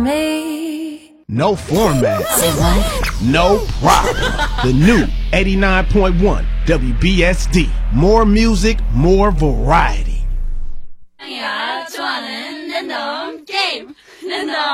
Me. No format. Say what? No problem. The new 89.1 WBSD. More music, more variety. 야, 좋아하는 랜덤 게임. 랜덤